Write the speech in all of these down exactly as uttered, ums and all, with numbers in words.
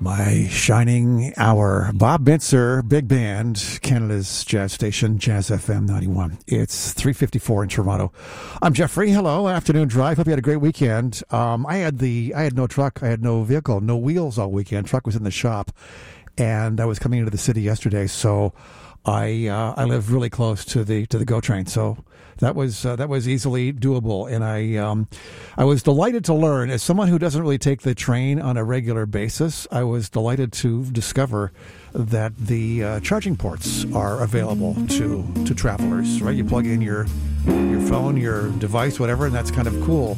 My shining hour. Bob Mintzer, big band, Canada's jazz station, Jazz F M ninety-one. It's three fifty-four in Toronto. I'm Jeffrey. Hello, afternoon drive. Hope you had a great weekend. Um, I had the, I had no truck. I had no vehicle, no wheels all weekend. Truck was in the shop, and I was coming into the city yesterday, so I uh, I live really close to the to the GO train, so that was uh, that was easily doable. And I um, I was delighted to learn, as someone who doesn't really take the train on a regular basis, I was delighted to discover that the uh, charging ports are available to to travelers. Right, you plug in your your phone, your device, whatever, and that's kind of cool.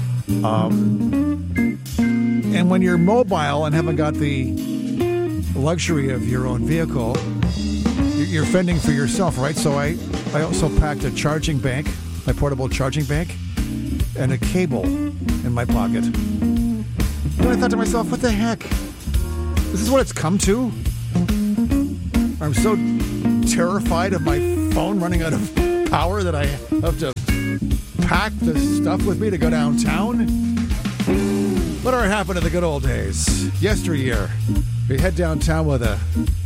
Um, and when you're mobile and haven't got the luxury of your own vehicle, you're fending for yourself, right? So I, I also packed a charging bank, my portable charging bank, and a cable in my pocket. And I thought to myself, what the heck? This is what it's come to? I'm so terrified of my phone running out of power that I have to pack the stuff with me to go downtown. Whatever happened to the good old days? Yesteryear, we head downtown with a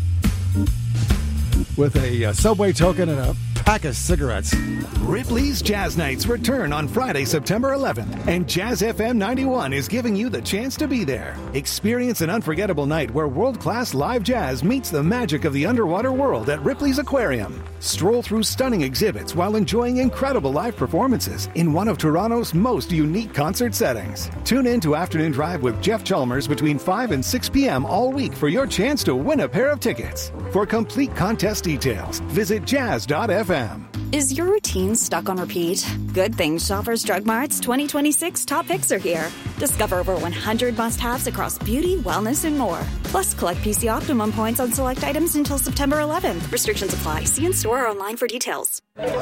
with a uh, subway token and a pack of cigarettes. Ripley's Jazz Nights return on Friday, September eleventh, and Jazz F M ninety-one is giving you the chance to be there. Experience an unforgettable night where world-class live jazz meets the magic of the underwater world at Ripley's Aquarium. Stroll through stunning exhibits while enjoying incredible live performances in one of Toronto's most unique concert settings. Tune in to Afternoon Drive with Jeff Chalmers between five and six p.m. all week for your chance to win a pair of tickets. For complete contest details, visit jazz dot f m. Is your routine stuck on repeat? Good thing Shoppers Drug Mart's twenty twenty-six top picks are here. Discover over one hundred must-haves across beauty, wellness, and more. Plus, collect P C Optimum points on select items until September eleventh. Restrictions apply. See in store or online for details.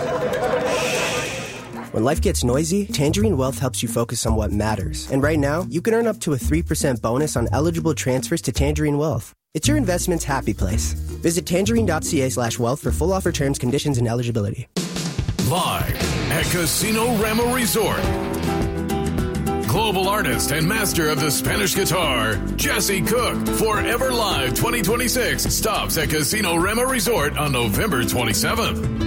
When life gets noisy, Tangerine Wealth helps you focus on what matters. And right now, you can earn up to a three percent bonus on eligible transfers to Tangerine Wealth. It's your investment's happy place. Visit tangerine.ca slash wealth for full offer terms, conditions, and eligibility. Live at Casino Rama Resort. Global artist and master of the Spanish guitar, Jesse Cook, Forever Live twenty twenty-six stops at Casino Rama Resort on November twenty-seventh.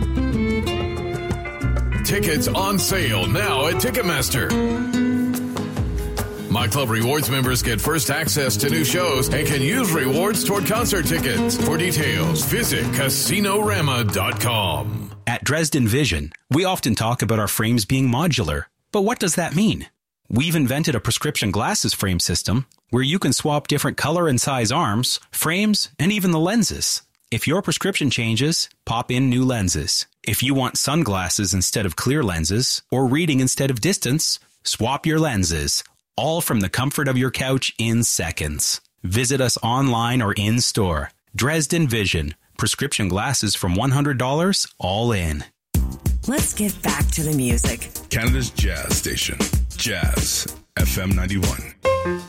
Tickets on sale now at Ticketmaster. My Club Rewards members get first access to new shows and can use rewards toward concert tickets. For details, visit casino rama dot com. At Dresden Vision, we often talk about our frames being modular. But what does that mean? We've invented a prescription glasses frame system where you can swap different color and size arms, frames, and even the lenses. If your prescription changes, pop in new lenses. If you want sunglasses instead of clear lenses or reading instead of distance, swap your lenses. All from the comfort of your couch in seconds. Visit us online or in-store. Dresden Vision. Prescription glasses from one hundred dollars, all in. Let's get back to the music. Canada's jazz station. Jazz F M ninety-one.